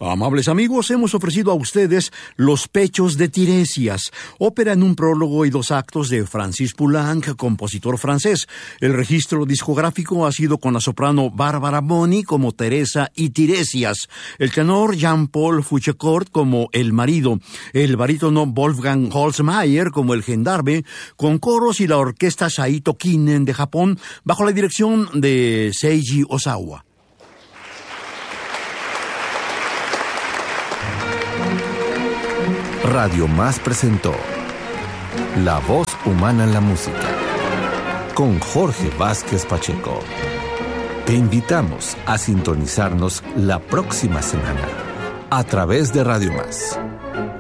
Amables amigos, hemos ofrecido a ustedes Los Pechos de Tiresias, ópera en un prólogo y 2 actos de Francis Poulenc, compositor francés. El registro discográfico ha sido con la soprano Bárbara Boni como Teresa y Tiresias, el tenor Jean-Paul Fouchecourt como el marido, el barítono Wolfgang Holzmeier como el gendarme, con coros y la orquesta Saito Kinen de Japón, bajo la dirección de Seiji Osawa. Radio Más presentó La Voz Humana en la Música con Jorge Vázquez Pacheco. Te invitamos a sintonizarnos la próxima semana a través de Radio Más.